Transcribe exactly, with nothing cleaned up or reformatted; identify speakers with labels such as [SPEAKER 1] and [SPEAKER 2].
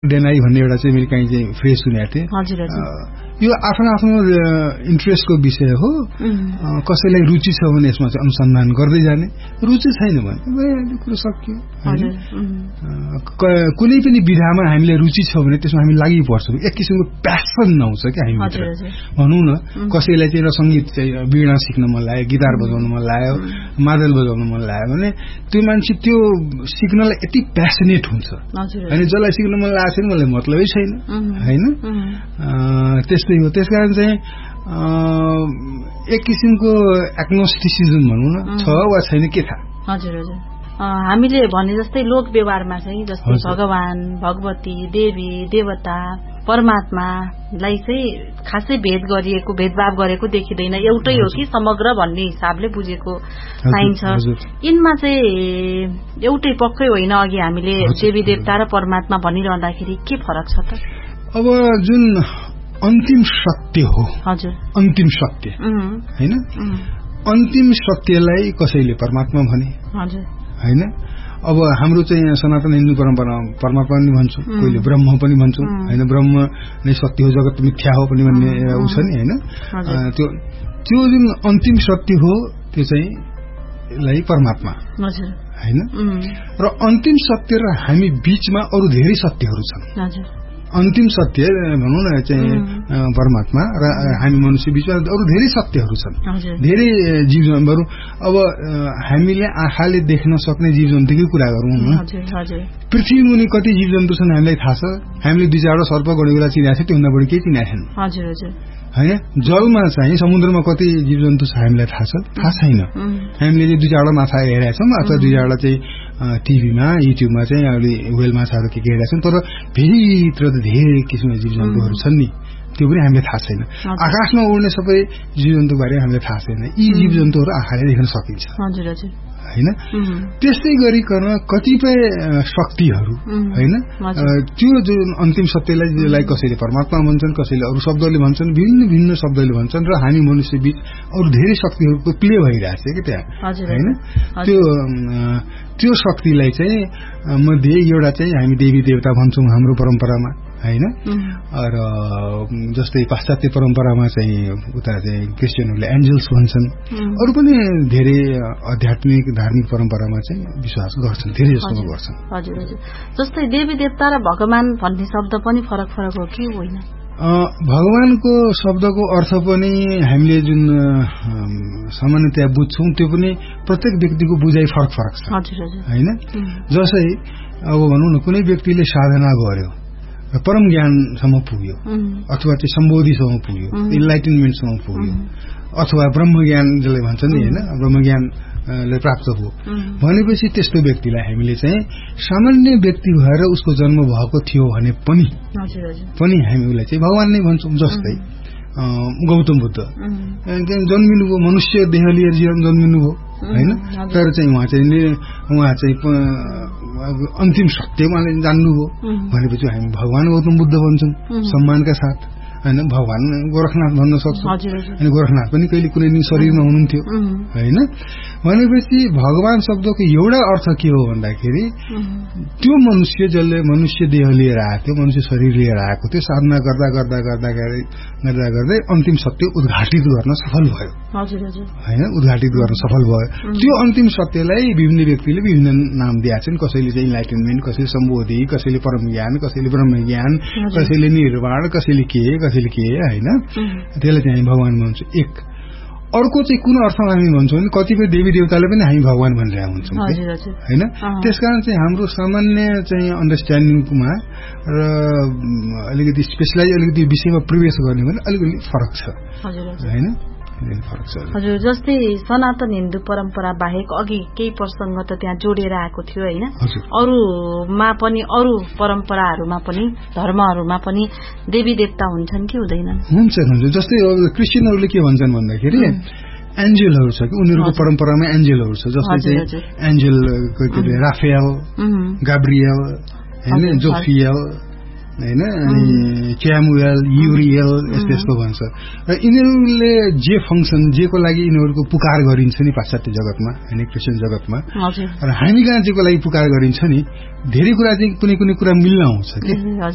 [SPEAKER 1] Deny भन्ने एउटा चाहिँ मैले कहीँ चाहिँ फ्रेज सुनेको थिएँ।
[SPEAKER 2] हजुर
[SPEAKER 1] यो आफ्नो आफ्नो इन्ट्रेस्टको विषय हो। कसैलाई रुचि छ भने यसमा चाहिँ अनुसन्धान गर्दै जाने, रुचि छैन भने यो कुरो सकियो। कुनै पनि विधामा हामीले रुचि छ भने त्यसमा हामी लागि पर्छौँ। एक किसिमको प्यासन आउँछ क्या हामी भित्र। भनौँ न कसैलाई चाहिँ सङ्गीत चाहिँ वीणा सिक्न मन लाग्यो, गिटार बजाउन मन लाग्यो, मादल बजाउन मन लाग्यो भने त्यो मान्छे त्यो सिक्नलाई यति प्यासनेट हुन्छ। होइन जसलाई सिक्न मन लागेको छैन मलाई मतलबै छैन। होइन त्यस्तै हो। त्यसकारण चाहिँ एक किसिमको एग्नोस्टिसिजम भनौँ न छ वा छैन के थाहा।
[SPEAKER 2] हजुर हजुर हामीले भने जस्तै लोक व्यवहारमा चाहिँ जस्तै भगवान, भगवती, देवी, देवता, परमात्मालाई चाहिँ खासै भेद गरिएको, भेदभाव गरेको देखिँदैन। एउटै हो कि समग्र भन्ने हिसाबले बुझेको पाइन्छ। यिनमा चाहिँ एउटै पक्कै होइन। अघि हामीले देवी देवता र परमात्मा भनिरहँदाखेरि के फरक छ त?
[SPEAKER 1] अब जुन अन्तिम सत्य हो,
[SPEAKER 2] हजुर
[SPEAKER 1] अन्तिम सत्य होइन, अन्तिम सत्यलाई कसैले परमात्मा भने, हजुर होइन। अब हाम्रो चाहिँ सनातन हिन्दू परम्परा परमात्मा पनि भन्छौँ, कोहीले ब्रह्म पनि भन्छौँ। होइन ब्रह्म नै सत्य हो, जगत मिथ्या हो पनि भन्ने ऊ छ नि। होइन त्यो त्यो जुन अन्तिम सत्य हो त्यो चाहिँ लाई परमात्मा होइन। र अन्तिम सत्य र हामी बीचमा अरू धेरै सत्यहरू छन्। अन्तिम सत्य भनौँ न चाहिँ परमात्मा र हामी मनुष्य बीचमा अरू धेरै सत्यहरू छन्, धेरै जीव जन्तुहरू। अब हामीले आँखाले देख्न सक्ने जीव जन्तुकै कुरा गरौँ न, पृथ्वी मुनि कति जीव जन्तु छन् हामीलाई थाहा छ। हामीले दुई चारवटा सर्प गढेगोला चिनाएको छ, त्योभन्दा बढी केही चिनाएको छैन।
[SPEAKER 2] हजुर हजुर
[SPEAKER 1] होइन जलमा चाहिँ समुद्रमा कति जीव जन्तु छ हामीलाई थाहा छ, थाहा छैन। हामीले दुई चारवटा माछा हेरेका छौँ अथवा दुई चारवटा चाहिँ टिभीमा युट्युबमा चाहिँ अहिले वेल माछाहरू के के हेरेका छौँ, तर भित्र त धेरै किसिमका जीव जन्तुहरू छन् नि, त्यो पनि हामीले थाहा छैन। आकाशमा उड्ने सबै जीव जन्तु बारे हामीलाई थाहा छैन। यी जीव जन्तुहरू आँखाले देख्न सकिन्छ होइन। त्यस्तै गरिकन कतिपय शक्तिहरू होइन, त्यो जुन अन्तिम सत्यलाई जसलाई कसैले परमात्मा भन्छन्, कसैले अरू शब्दले भन्छन्, भिन्न भिन्न शब्दले भन्छन्, र हामी मनुष्य बीच अरू धेरै शक्तिहरूको प्ले भइरहेछ कि त्यहाँ होइन। त्यो त्यो शक्तिलाई चाहिँ मध्ये एउटा चाहिँ हामी देवी देवता भन्छौँ हाम्रो परम्परामा होइन। र जस्तै पाश्चात्य परम्परामा चाहिँ उता चाहिँ क्रिस्चियनहरूले एन्जल्स भन्छन्। अरू पनि धेरै आध्यात्मिक धार्मिक परम्परामा चाहिँ विश्वास गर्छन्, धेरै जस्तोमा गर्छन्।
[SPEAKER 2] हजुर हजुर जस्तै देवी देवता र भगवान भन्ने शब्द पनि फरक फरक हो कि होइन?
[SPEAKER 1] भगवानको शब्दको अर्थ पनि हामीले जुन सामान्यतया बुझ्छौँ त्यो पनि प्रत्येक व्यक्तिको बुझाइ फरक फरक छ होइन। जसै अब भनौँ न कुनै व्यक्तिले साधना गर्यो, परम ज्ञानसम्म पुग्यो, अथवा चाहिँ सम्बोधिसम्म पुग्यो, इन्लाइटनमेन्टसम्म पुग्यो, अथवा ब्रह्म ज्ञान जसले भन्छ नि होइन, ब्रह्म ज्ञानले प्राप्त भयो भनेपछि त्यस्तो व्यक्तिलाई हामीले चाहिँ सामान्य व्यक्ति भएर उसको जन्म भएको थियो भने पनि पनि हामी उसलाई चाहिँ भगवान नै भन्छौँ। जस्तै गौतम बुद्ध जन्मिनुभयो, मनुष्य देह लिएर जीवन जन्मिनुभयो होइन, तर चाहिँ उहाँ चाहिँ उहाँ चाहिँ अन्तिम सत्य उहाँले जान्नुभयो भनेपछि हामी भगवान गौतम बुद्ध भन्छौँ सम्मानका साथ होइन। भगवान गोरखनाथ भन्न सक्छौँ, अनि गोरखनाथ पनि कहिले कुनै दिन शरीरमा हुनुहुन्थ्यो होइन। भनेपछि भगवान शब्दको एउटा अर्थ के हो भन्दाखेरि त्यो मनुष्य जसले मनुष्य देह लिएर आएको थियो, मनुष्य शरीर लिएर आएको थियो, साधना गर्दा गर्दा गर्दा गर्दा गर्दै अन्तिम सत्य उद्घाटित गर्न सफल भयो होइन, उद्घाटित गर्न सफल भयो। त्यो अन्तिम सत्यलाई विभिन्न व्यक्तिले विभिन्न नाम दिएका छन्। कसैले चाहिँ इन्लाइटनमेन्ट, कसैले सम्बोधि, कसैले परम ज्ञान, कसैले ब्रह्म ज्ञान, कसैले निर्वाण, कसैले के कसैले के होइन। त्यसलाई चाहिँ हामी भगवान भन्छौँ एक। अर्को चाहिँ कुन अर्थमा हामी भन्छौँ भने कतिपय देवी देवताले पनि हामी भगवान भनिरहेका हुन्छौँ होइन। त्यसकारण चाहिँ हाम्रो सामान्य चाहिँ अन्डरस्ट्यान्डिङमा र अलिकति स्पेसलाइज अलिकति विषयमा प्रवेश गर्ने भने अलिकति फरक छ होइन।
[SPEAKER 2] हजुर जस्तै सनातन हिन्दू परम्परा बाहेक अघि केही प्रसङ्ग त त्यहाँ जोडेर आएको थियो होइन, अरूमा पनि अरू परम्पराहरूमा पनि धर्महरूमा पनि देवी देवता हुन्छन् कि हुँदैनन्?
[SPEAKER 1] हुन्छ हुन्छ जस्तै क्रिस्चियनहरूले के भन्छन् भन्दाखेरि एन्जेलहरू छ कि उनीहरूको परम्परामा एन्जेलहरू छ। जस्तै चाहिँ एन्जेल राफेल, गाब्रियल होइन, जोफियल होइन, अनि क्यामुएल, युरियल यस्तो यस्तो भन्छ। र यिनीहरूले जे फङ्सन जेको लागि यिनीहरूको पुकार गरिन्छ नि पाश्चात्य जगतमा होइन, क्रिस्चियन जगतमा, र हामी कहाँ जेको लागि पुकार गरिन्छ नि धेरै कुरा चाहिँ कुनै कुनै कुरा मिल्न आउँछ कि